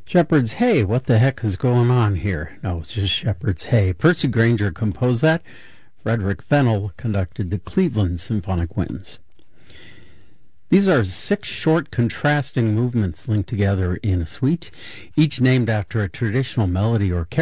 Shepherd's Hey, what the heck is going on here? No, it's just Shepherd's Hey. Percy Grainger composed that. Frederick Fennell conducted the Cleveland Symphonic Winds. These are 6 short contrasting movements linked together in a suite, each named after a traditional melody or character.